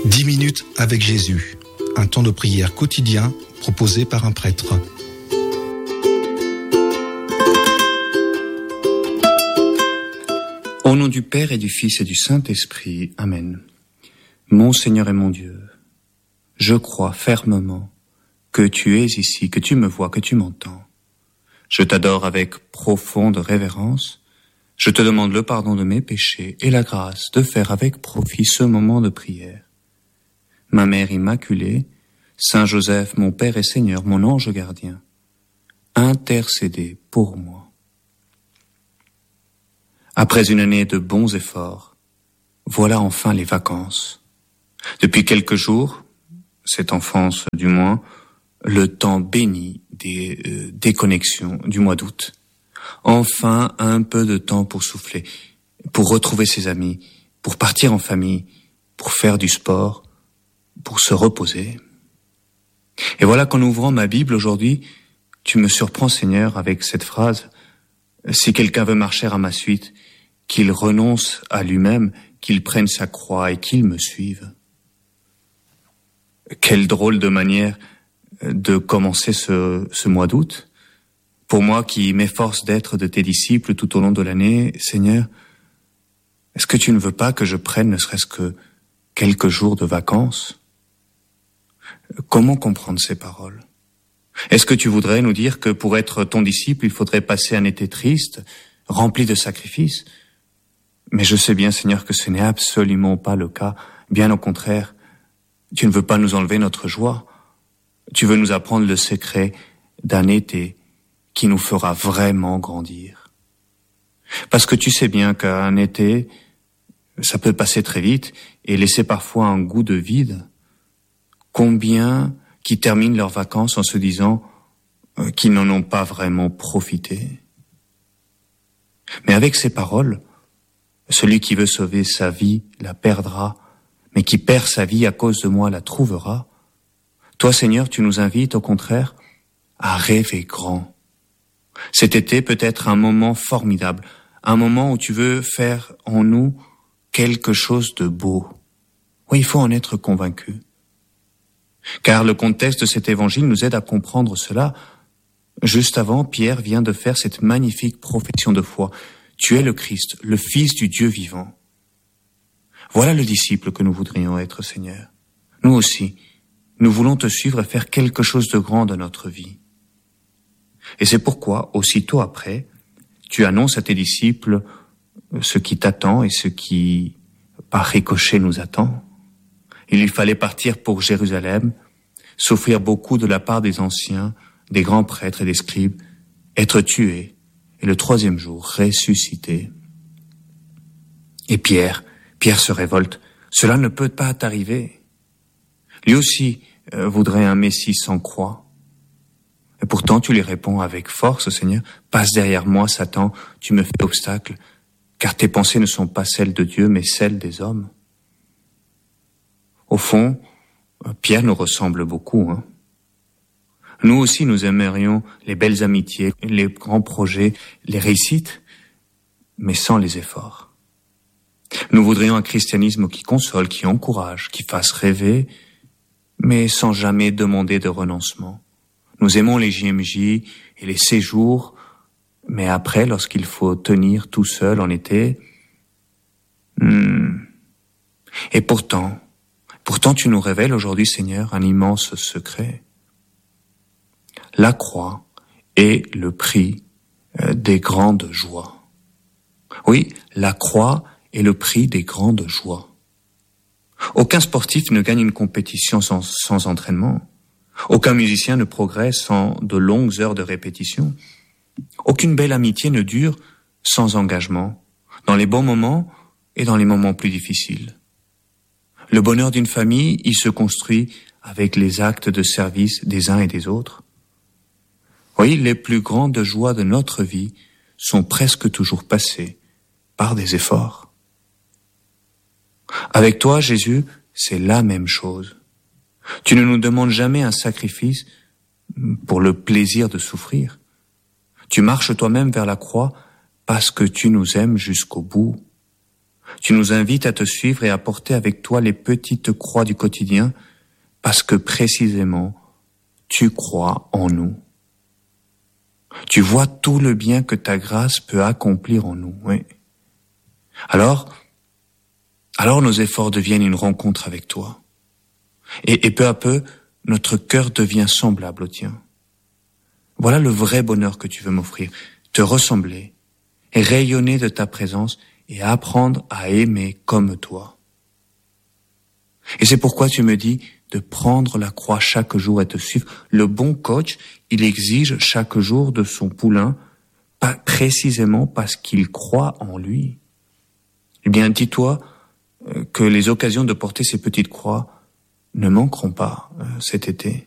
10 minutes avec Jésus, un temps de prière quotidien proposé par un prêtre. Au nom du Père et du Fils et du Saint-Esprit, Amen. Mon Seigneur et mon Dieu, je crois fermement que tu es ici, que tu me vois, que tu m'entends. Je t'adore avec profonde révérence. Je te demande le pardon de mes péchés et la grâce de faire avec profit ce moment de prière. Ma Mère Immaculée, Saint Joseph, mon Père et Seigneur, mon ange gardien, intercédez pour moi. Après une année de bons efforts, voilà enfin les vacances. Depuis quelques jours, cette enfance du moins, le temps béni des déconnexions du mois d'août. Enfin un peu de temps pour souffler, pour retrouver ses amis, pour partir en famille, pour faire du sport, pour se reposer. Et voilà qu'en ouvrant ma Bible aujourd'hui, tu me surprends, Seigneur, avec cette phrase: si quelqu'un veut marcher à ma suite, qu'il renonce à lui-même, qu'il prenne sa croix et qu'il me suive. Quelle drôle de manière de commencer ce mois d'août. Pour moi qui m'efforce d'être de tes disciples tout au long de l'année, Seigneur, est-ce que tu ne veux pas que je prenne ne serait-ce que quelques jours de vacances? Comment comprendre ces paroles? Est-ce que tu voudrais nous dire que pour être ton disciple, il faudrait passer un été triste, rempli de sacrifices? Mais je sais bien, Seigneur, que ce n'est absolument pas le cas. Bien au contraire, tu ne veux pas nous enlever notre joie. Tu veux nous apprendre le secret d'un été qui nous fera vraiment grandir. Parce que tu sais bien qu'un été, ça peut passer très vite et laisser parfois un goût de vide. Combien qui terminent leurs vacances en se disant qu'ils n'en ont pas vraiment profité. Mais avec ces paroles, celui qui veut sauver sa vie la perdra, mais qui perd sa vie à cause de moi la trouvera. Toi, Seigneur, tu nous invites au contraire à rêver grand. Cet été peut être un moment formidable, un moment où tu veux faire en nous quelque chose de beau. Oui, il faut en être convaincu. Car le contexte de cet évangile nous aide à comprendre cela. Juste avant, Pierre vient de faire cette magnifique profession de foi. Tu es le Christ, le Fils du Dieu vivant. Voilà le disciple que nous voudrions être, Seigneur. Nous aussi, nous voulons te suivre et faire quelque chose de grand dans notre vie. Et c'est pourquoi, aussitôt après, tu annonces à tes disciples ce qui t'attend et ce qui, par ricochet, nous attend. Il lui fallait partir pour Jérusalem, souffrir beaucoup de la part des anciens, des grands prêtres et des scribes, être tué, et le troisième jour, ressuscité. Et Pierre se révolte. Cela ne peut pas t'arriver. Lui aussi voudrait un Messie sans croix. Et pourtant, tu lui réponds avec force, Seigneur, passe derrière moi, Satan, tu me fais obstacle, car tes pensées ne sont pas celles de Dieu, mais celles des hommes. Au fond, Pierre nous ressemble beaucoup, hein. Nous aussi, nous aimerions les belles amitiés, les grands projets, les réussites, mais sans les efforts. Nous voudrions un christianisme qui console, qui encourage, qui fasse rêver, mais sans jamais demander de renoncement. Nous aimons les JMJ et les séjours, mais après, lorsqu'il faut tenir tout seul en été, Et pourtant, tu nous révèles aujourd'hui, Seigneur, un immense secret. La croix est le prix des grandes joies. Oui, la croix est le prix des grandes joies. Aucun sportif ne gagne une compétition sans entraînement. Aucun musicien ne progresse sans de longues heures de répétition. Aucune belle amitié ne dure sans engagement, dans les bons moments et dans les moments plus difficiles. Le bonheur d'une famille, il se construit avec les actes de service des uns et des autres. Oui, les plus grandes joies de notre vie sont presque toujours passées par des efforts. Avec toi, Jésus, c'est la même chose. Tu ne nous demandes jamais un sacrifice pour le plaisir de souffrir. Tu marches toi-même vers la croix parce que tu nous aimes jusqu'au bout. Tu nous invites à te suivre et à porter avec toi les petites croix du quotidien parce que précisément, tu crois en nous. Tu vois tout le bien que ta grâce peut accomplir en nous, oui. Alors nos efforts deviennent une rencontre avec toi. Et peu à peu, notre cœur devient semblable au tien. Voilà le vrai bonheur que tu veux m'offrir, te ressembler et rayonner de ta présence et apprendre à aimer comme toi. Et c'est pourquoi tu me dis de prendre la croix chaque jour et te suivre. Le bon coach, il exige chaque jour de son poulain, précisément parce qu'il croit en lui. Eh bien, dis-toi que les occasions de porter ces petites croix ne manqueront pas cet été.